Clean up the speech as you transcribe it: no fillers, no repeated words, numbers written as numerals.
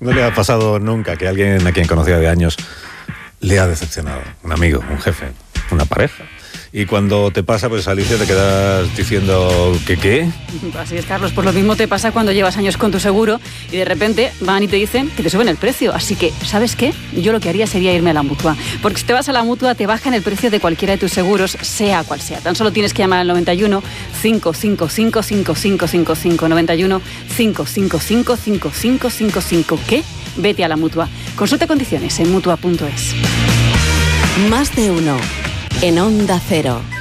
¿No le ha pasado nunca que alguien a quien conocía de años le ha decepcionado? Un amigo, un jefe, una pareja. Y cuando te pasa, pues Alicia, te quedas diciendo que ¿qué? Así es, Carlos, pues lo mismo te pasa cuando llevas años con tu seguro y de repente van y te dicen que te suben el precio. Así que, ¿sabes qué? Yo lo que haría sería irme a la Mutua. Porque si te vas a la Mutua te bajan el precio de cualquiera de tus seguros, sea cual sea. Tan solo tienes que llamar al 91 555 5555 91 555 5555. ¿Qué? Vete a la Mutua. Consulta condiciones en Mutua.es. Más de uno. En Onda Cero.